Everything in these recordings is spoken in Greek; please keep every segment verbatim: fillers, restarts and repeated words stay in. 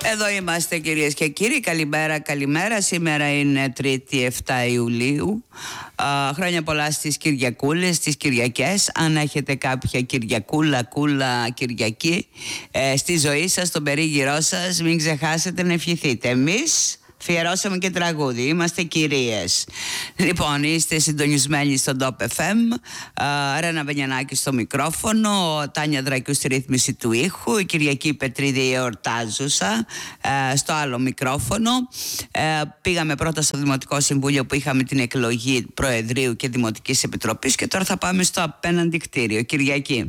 Εδώ είμαστε κυρίες και κύριοι, καλημέρα, καλημέρα. Σήμερα είναι Τρίτη εφτά Ιουλίου. Α, χρόνια πολλά στις Κυριακούλες, στις Κυριακές. Αν έχετε κάποια Κυριακούλα, κούλα, Κυριακή ε, στη ζωή σας, στον περίγυρό σας, μην ξεχάσετε να ευχηθείτε. Εμείς αφιερώσαμε και τραγούδι, είμαστε κυρίες. Λοιπόν, είστε συντονισμένοι στον Top εφ εμ. Ρένα Βενιανάκη στο μικρόφωνο, Τάνια Δρακιού στη ρύθμιση του ήχου, η Κυριακή Πετρίδη εορτάζουσα ε, στο άλλο μικρόφωνο. Ε, πήγαμε πρώτα στο Δημοτικό Συμβούλιο που είχαμε την εκλογή Προεδρείου και Δημοτικής Επιτροπής και τώρα θα πάμε στο απέναντι κτίριο. Κυριακή.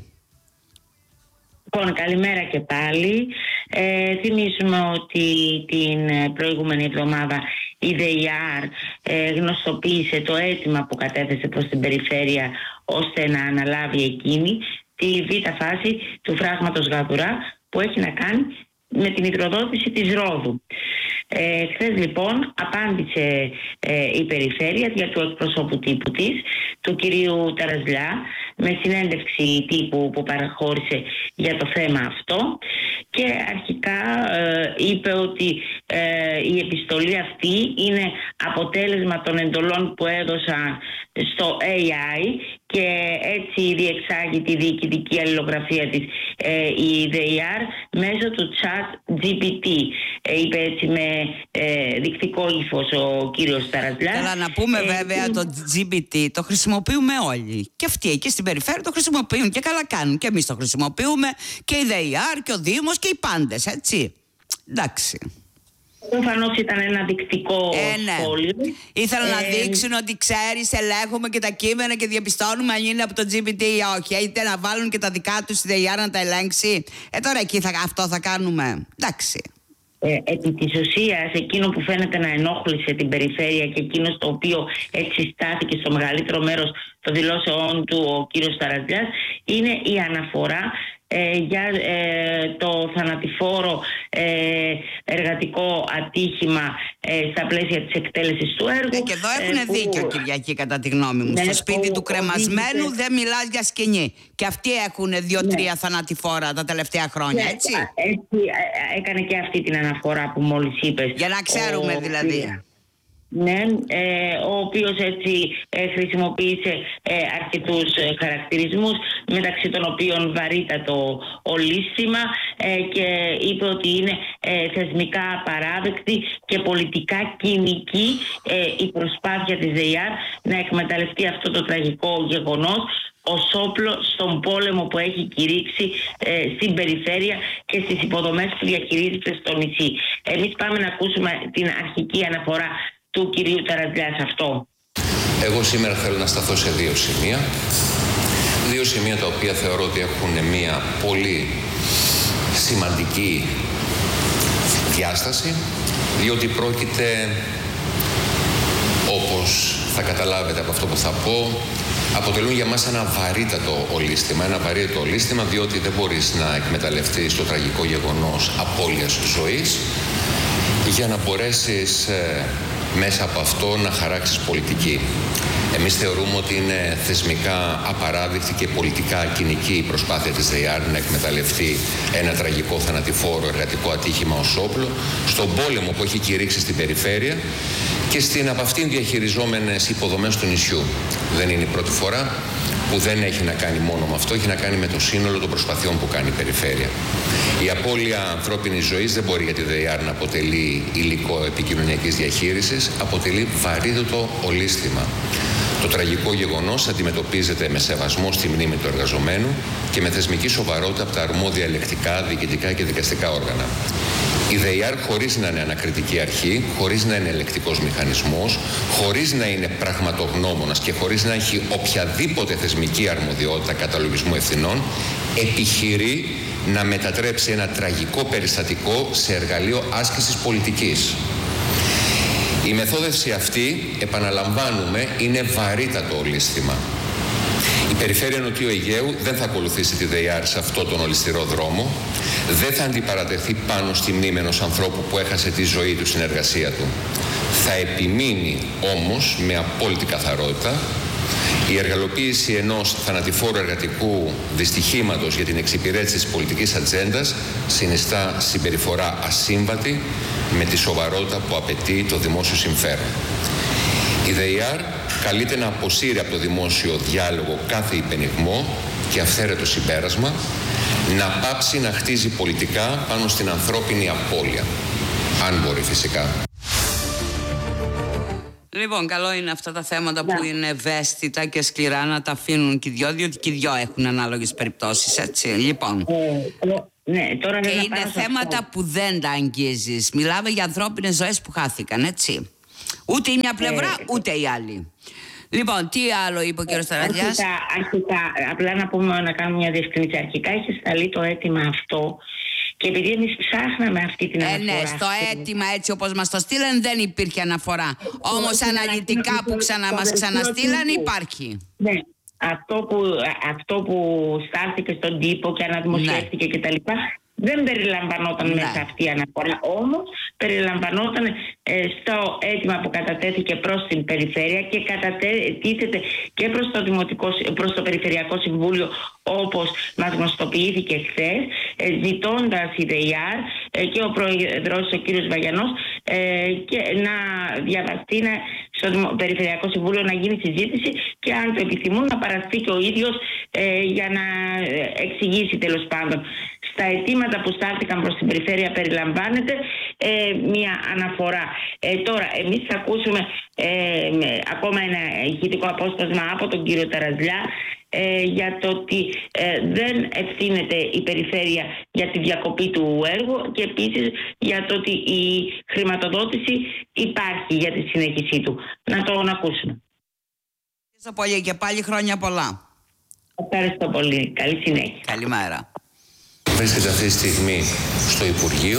Λοιπόν, καλημέρα και πάλι. Ε, θυμίζουμε ότι την προηγούμενη εβδομάδα η ΔΕΙΑΡ ε, γνωστοποίησε το αίτημα που κατέθεσε προς την περιφέρεια ώστε να αναλάβει εκείνη τη β' φάση του φράγματος Γαδουρά που έχει να κάνει με την υδροδότηση της Ρόδου. Ε, χθες λοιπόν απάντησε ε, η περιφέρεια για του εκπροσώπου τύπου της, του κυρίου Ταραζλιά, με συνέντευξη τύπου που παραχώρησε για το θέμα αυτό και αρχικά ε, είπε ότι ε, η επιστολή αυτή είναι αποτέλεσμα των εντολών που έδωσαν στο έι άι και έτσι διεξάγει τη διοικητική αλληλογραφία της ε, η ΔΕΙΑΡ μέσω του chat τζι πι τι. Ε, είπε έτσι με ε, δεικτικό ύφος ο κύριος Ταραζλάς. Καλά, να πούμε ε, βέβαια ε, το τζι πι τι το χρησιμοποιούμε όλοι. Και αυτοί εκεί στην περιφέρεια το χρησιμοποιούν και καλά κάνουν. Και εμείς το χρησιμοποιούμε και η ΔΕΙΑΡ και ο Δήμος και οι πάντες, έτσι. Εντάξει. Προφανώς ήταν ένα δεικτικό ε, ναι. σχόλιο. Ήθελα ε, να δείξουν ότι ξέρεις, ελέγχουμε και τα κείμενα και διαπιστώνουμε αν είναι από το τζι πι τι ή όχι. Είτε να βάλουν και τα δικά τους στη ΔΕΙΑΡ να τα ελέγξει. Ε, τώρα εκεί θα, αυτό θα κάνουμε. Εντάξει. Ε, επί της ουσίας, εκείνο που φαίνεται να ενόχλησε την περιφέρεια και εκείνο το οποίο έτσι στάθηκε στο μεγαλύτερο μέρος των δηλώσεών του ο κύριος Ταραζλιάς είναι η αναφορά ε, για ε, το θανατηφόρο ε, εργατικό ατύχημα ε, στα πλαίσια της εκτέλεσης του έργου. Ε, και εδώ έχουν ε, δίκιο, που... Κυριακή, κατά τη γνώμη μου. Ναι, στο σπίτι που, του κρεμασμένου που... δεν μιλάς για σκηνή. Και αυτοί έχουν δύο-τρία ναι. θανατηφόρα τα τελευταία χρόνια, ναι, έτσι. Έτσι έκανε και αυτή την αναφορά που μόλις είπες. Για να ξέρουμε ο... δηλαδή. Ναι, ε, ο οποίος έτσι ε, χρησιμοποίησε ε, αρκετούς ε, χαρακτηρισμούς, μεταξύ των οποίων βαρύτατο ολίσθημα ε, και είπε ότι είναι ε, θεσμικά απαράδεκτη και πολιτικά κοινική ε, η προσπάθεια της ΔΕΙΑΡ να εκμεταλλευτεί αυτό το τραγικό γεγονός ως όπλο στον πόλεμο που έχει κηρύξει ε, στην περιφέρεια και στις υποδομές που διαχειρίζεται στο νησί. Εμείς πάμε να ακούσουμε την αρχική αναφορά του κυρίου Ταραζλιά σε αυτό. Εγώ σήμερα θέλω να σταθώ σε δύο σημεία. Δύο σημεία τα οποία θεωρώ ότι έχουν μια πολύ σημαντική διάσταση, διότι πρόκειται, όπως θα καταλάβετε από αυτό που θα πω, αποτελούν για μας ένα βαρύτατο ολίσθημα. Ένα βαρύτατο ολίσθημα διότι δεν μπορείς να εκμεταλλευτείς το τραγικό γεγονός απώλειας ζωής για να μπορέσεις ε, μέσα από αυτό να χαράξεις πολιτική. Εμείς θεωρούμε ότι είναι θεσμικά απαράδεκτη και πολιτικά κοινική η προσπάθεια της ΔΕΙΑΡ να εκμεταλλευτεί ένα τραγικό θανατηφόρο εργατικό ατύχημα ως όπλο στον πόλεμο που έχει κηρύξει στην περιφέρεια και στην από αυτήν διαχειριζόμενες υποδομές του νησιού. Δεν είναι η πρώτη φορά που δεν έχει να κάνει μόνο με αυτό, έχει να κάνει με το σύνολο των προσπαθειών που κάνει η περιφέρεια. Η απώλεια ανθρώπινης ζωής δεν μπορεί για τη ΔΕΙΑΡ να αποτελεί υλικό επικοινωνιακής διαχείρισης, αποτελεί βαρύτατο ολίσθημα. Το τραγικό γεγονός αντιμετωπίζεται με σεβασμό στη μνήμη του εργαζομένου και με θεσμική σοβαρότητα από τα αρμόδια ελεκτικά, διοικητικά και δικαστικά όργανα. Η ΔΕΙΑΡ, χωρίς να είναι ανακριτική αρχή, χωρίς να είναι ελεκτικός μηχανισμός, χωρίς να είναι πραγματογνώμονας και χωρίς να έχει οποιαδήποτε θεσμική αρμοδιότητα καταλογισμού ευθυνών, επιχειρεί να μετατρέψει ένα τραγικό περιστατικό σε εργαλείο άσκησης πολιτικής. Η μεθόδευση αυτή, επαναλαμβάνουμε, είναι βαρύτατο ολίσθημα. Η περιφέρεια Νοτιού Αιγαίου δεν θα ακολουθήσει τη ΔΕΙΑΡ σε αυτό τον ολισθηρό δρόμο, δεν θα αντιπαρατεθεί πάνω στη μνήμη ενός ανθρώπου που έχασε τη ζωή του στην εργασία του. Θα επιμείνει όμως με απόλυτη καθαρότητα Η εργαλοποίηση ενός θανατηφόρου εργατικού δυστυχήματος για την εξυπηρέτηση της πολιτικής ατζέντας συνιστά συμπεριφορά ασύμβατη με τη σοβαρότητα που απαιτεί το δημόσιο συμφέρον. Η ΔΕΙΑΡ καλείται να αποσύρει από το δημόσιο διάλογο κάθε υπενιγμό και αυθαίρετο συμπέρασμα, να πάψει να χτίζει πολιτικά πάνω στην ανθρώπινη απώλεια. Αν μπορεί φυσικά. Λοιπόν, καλό είναι αυτά τα θέματα που είναι ευαίσθητα και σκληρά να τα αφήνουν και οι δυο, διότι και οι δυο έχουν ανάλογες περιπτώσεις, έτσι. Λοιπόν. Ε, ναι, τώρα και είναι θέματα αυτό που δεν τα αγγίζεις. Μιλάμε για ανθρώπινες ζωές που χάθηκαν, έτσι. Ούτε η μια πλευρά, ε, ούτε η άλλη. Λοιπόν, τι άλλο είπε ο κ. Ταραντζιάς? Αρχικά, αρχικά, απλά να πούμε, να κάνουμε μια διευκρίνηση. Αρχικά είχε σταλεί το αίτημα αυτό και επειδή εμείς ψάχναμε αυτή την αναφορά. Ε, ναι, στο αίτημα έτσι όπως μας το στείλαν δεν υπήρχε αναφορά. Όμως αναλυτικά που ξανα, μας ξαναστείλαν υπάρχει. Ναι, αυτό που, αυτό που στάθηκε στον τύπο και αναδημοσιεύτηκε, ναι, κτλ. Δεν περιλαμβανόταν, ναι, μέσα αυτή η αναφορά, όμως περιλαμβανόταν ε, στο αίτημα που κατατέθηκε προς την Περιφέρεια και κατατίθεται και προς το, Δημοτικό, προς το Περιφερειακό Συμβούλιο, όπως μας γνωστοποιήθηκε χθες, ε, ζητώντας η ΔΕΙΑΡ ε, και ο Πρόεδρος, ο κ. Βαγιανός, ε, και να διαβαστεί να, στο Περιφερειακό Συμβούλιο να γίνει συζήτηση και αν το επιθυμούν να παραστεί και ο ίδιος ε, για να εξηγήσει τέλος πάντων. Στα αιτήματα που στάθηκαν προς την Περιφέρεια περιλαμβάνεται ε, μια αναφορά. Ε, τώρα, εμείς θα ακούσουμε ε, ακόμα ένα ηχητικό απόσπασμα από τον κύριο Ταραντζιά ε, για το ότι ε, δεν ευθύνεται η Περιφέρεια για τη διακοπή του έργου και επίσης για το ότι η χρηματοδότηση υπάρχει για τη συνέχισή του. Να τον ακούσουμε. Ευχαριστώ πολύ και πάλι χρόνια πολλά. Ευχαριστώ πολύ. Καλή συνέχεια. Καλημέρα. Βρίσκεται αυτή τη στιγμή στο Υπουργείο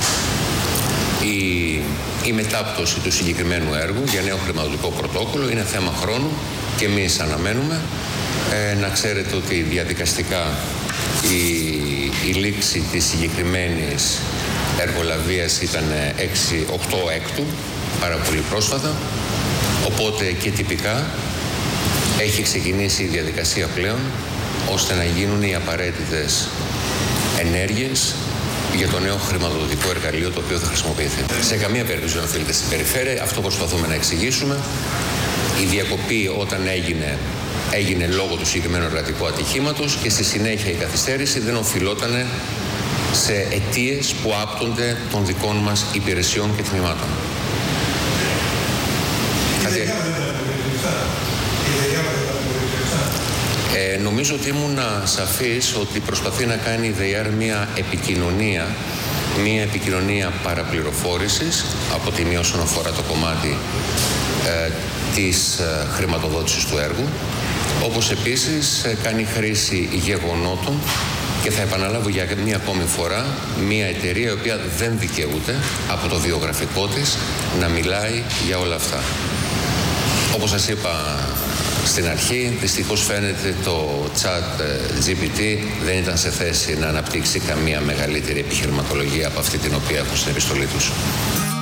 η, η μετάπτωση του συγκεκριμένου έργου για νέο χρηματοδοτικό πρωτόκολλο. Είναι θέμα χρόνου και εμείς αναμένουμε. Ε, να ξέρετε ότι διαδικαστικά η, η λήξη της συγκεκριμένης εργολαβίας ήταν έξι οκτώ έκτου, πάρα πολύ πρόσφατα. Οπότε και τυπικά έχει ξεκινήσει η διαδικασία πλέον ώστε να γίνουν οι απαραίτητες ενέργειες για το νέο χρηματοδοτικό εργαλείο το οποίο θα χρησιμοποιηθεί. Σε καμία περίπτωση δεν οφείλεται στην Περιφέρεια, αυτό προσπαθούμε να εξηγήσουμε. Η διακοπή όταν έγινε, έγινε λόγω του συγκεκριμένου εργατικού ατυχήματος και στη συνέχεια η καθυστέρηση δεν οφειλόταν σε αιτίες που άπτονται των δικών μας υπηρεσιών και τμήματων. Ε, νομίζω ότι ήμουν σαφής ότι προσπαθεί να κάνει η ΔΕΙΑΡ μια επικοινωνία, μια επικοινωνία παραπληροφόρησης από τη μία όσον αφορά το κομμάτι ε, της ε, χρηματοδότησης του έργου, όπως επίσης ε, κάνει χρήση γεγονότων και θα επαναλάβω για μια ακόμη φορά μια εταιρεία η οποία δεν δικαιούται από το βιογραφικό της να μιλάει για όλα αυτά. Όπως σας είπα στην αρχή, δυστυχώς φαίνεται το chat τζι πι τι δεν ήταν σε θέση να αναπτύξει καμία μεγαλύτερη επιχειρηματολογία από αυτή την οποία έχουν στην επιστολή τους.